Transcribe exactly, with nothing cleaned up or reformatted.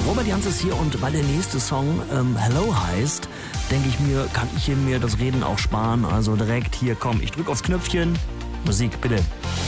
Robert Jans ist hier und weil der nächste Song ähm, Hello heißt, denke ich mir, kann ich mir das Reden auch sparen. Also direkt hier, komm, ich drücke aufs Knöpfchen. Musik, bitte.